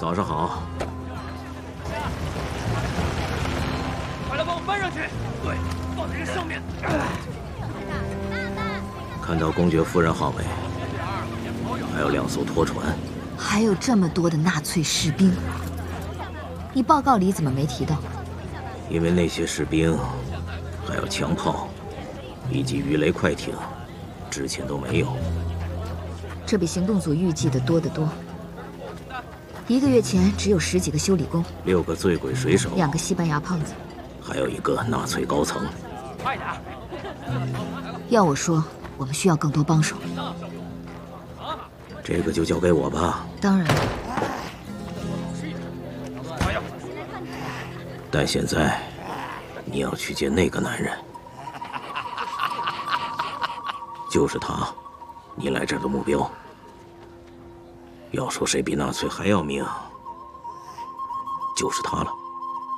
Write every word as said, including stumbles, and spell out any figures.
早上好。 快来帮我搬上去！对，放在这上面。 看到公爵夫人号没？还有两艘拖船。 还有这么多的纳粹士兵，你报告里怎么没提到？ 因为那些士兵，还有枪炮，以及鱼雷快艇，之前都没有。 这比行动组预计的多得多。一个月前只有十几个修理工， 六个醉鬼水手， 两个西班牙胖子， 还有一个纳粹高层。 快点！ 要我说，我们需要更多帮手。 这个就交给我吧。 当然。 但现在，你要去见那个男人，就是他，你来这儿的目标。要说谁比纳粹还要命，就是他了。